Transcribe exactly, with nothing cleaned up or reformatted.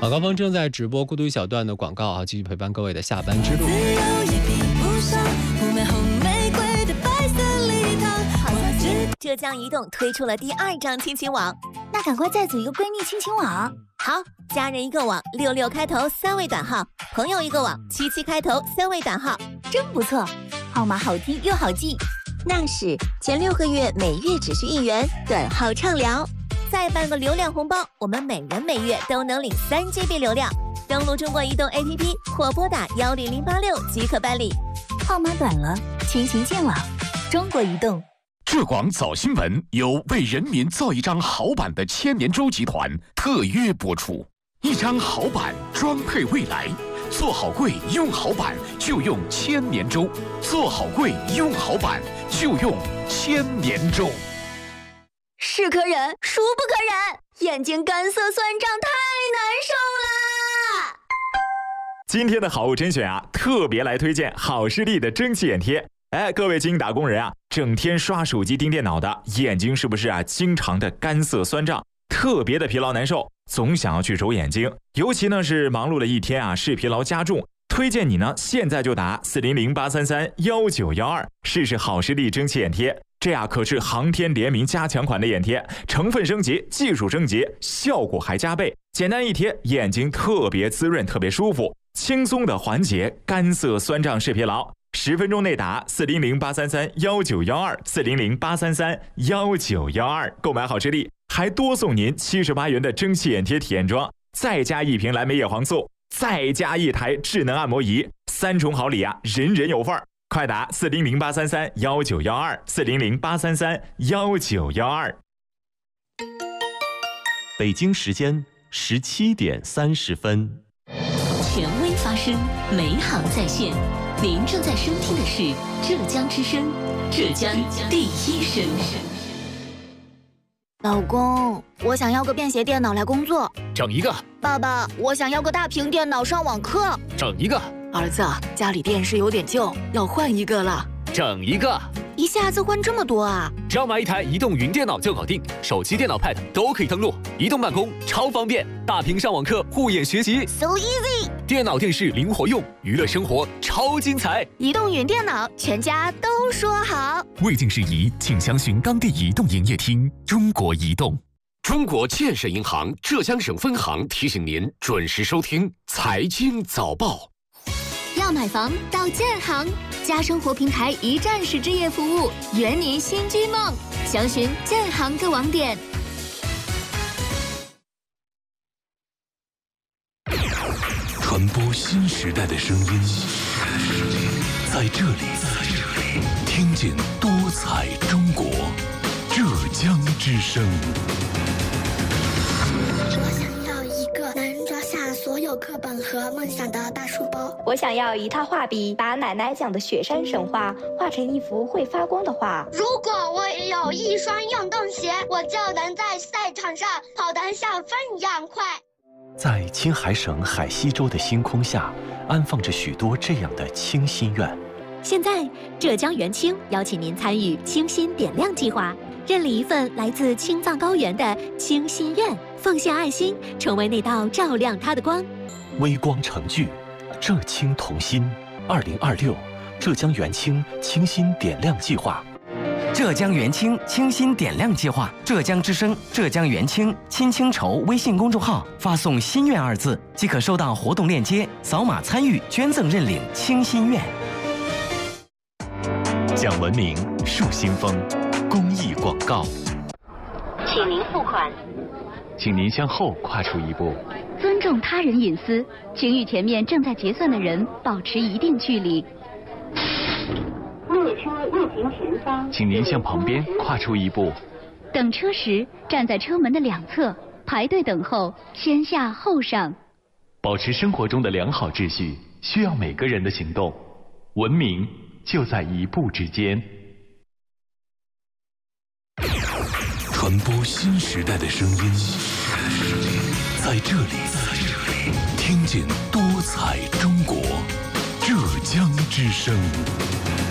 晚高峰正在直播孤独一小段的广告啊，继续陪伴各位的下班之路。 浙江移动推出了第二张亲情网， 那赶快再组一个闺蜜亲情网。 好，家人一个网，六六开头三位短号；朋友一个网，七七开头三位短号， 真不错，号码好听又好记。 那是前六个月每月只需一元，短号畅聊，再办个流量红包，我们每人每月都能领三 G B 流量。登录中国移动 A P P 或拨打幺零零八六即可办理。 号码短了，亲情见网，中国移动。 浙广早新闻由为人民造一张好版的千年舟集团特约播出，一张好版装配未来，做好柜用好版就用千年舟，做好柜用好版就用千年舟。 是可忍，孰不可忍？眼睛干涩酸胀，太难受啦！ 今天的好物甄选啊，特别来推荐好视力的蒸汽眼贴。哎，各位精英打工人啊，整天刷手机盯电脑的眼睛是不是啊经常的干涩酸胀，特别的疲劳难受，总想要去揉眼睛，尤其呢是忙碌了一天啊，视疲劳加重，推荐你呢现在就打四零零八三三幺九幺二试试好视力蒸汽眼贴，这呀可是航天联名加强款的眼贴，成分升级，技术升级，效果还加倍，简单一贴，眼睛特别滋润，特别舒服，轻松的缓解干涩酸胀视疲劳。十分钟内打四零零八三三幺九幺二四零零八三三幺九幺二购买好视力，还多送您七十八元的蒸汽眼贴体验装，再加一瓶蓝莓叶黄素，再加一台智能按摩仪，三重好礼啊，人人有份儿！快打四零零八三三幺九幺二四零零八三三幺九幺二。 北京时间十七点三十分， 权威发声，美好在线。您正在收听的是浙江之声，浙江第一声。 老公，我想要个便携电脑来工作。 整一个。 爸爸，我想要个大屏电脑上网课。 整一个。 儿子，家里电视有点旧，要换一个了。 整一个。 一下子换这么多啊？ 只要买一台移动云电脑就搞定，手机、电脑、Pad 都可以登录，移动办公超方便，大屏上网课、护眼学习 ，so easy。 电脑、电视灵活用，娱乐生活超精彩。 移动云电脑，全家都说好。 未经事宜，请详询当地移动营业厅。中国移动。 中国建设银行浙江省分行提醒您准时收听财经早报。 要买房到建行，家生活平台一站式置业服务，圆您新居梦。详询建行各网点。 传播新时代的声音，在这里，听见多彩中国，浙江之声。 所有课本和梦想的大书包。 我想要一套画笔，把奶奶讲的雪山神话画成一幅会发光的画。 如果我也有一双运动鞋，我就能在赛场上跑得像风一样快。 在青海省海西州的星空下，安放着许多这样的清心愿。 现在，浙江元清邀请您参与清心点亮计划，认领一份来自青藏高原的清心愿，奉献爱心，成为那道照亮它的光。 微光成炬，浙青同心。二零二六，浙江元清清心点亮计划。 浙江元清清心点亮计划，浙江之声、浙江元清亲清筹微信公众号发送“心愿”二字，即可收到活动链接，扫码参与捐赠认领清心愿。 讲文明，树新风，公益广告。 请您付款。 请您向后跨出一步。 尊重他人隐私，请与前面正在结算的人保持一定距离。 列车运行前方， 请您向旁边跨出一步。 等车时，站在车门的两侧，排队等候，先下后上。 保持生活中的良好秩序，需要每个人的行动。文明就在一步之间。 传播新时代的声音，在这里，听见多彩中国，浙江之声。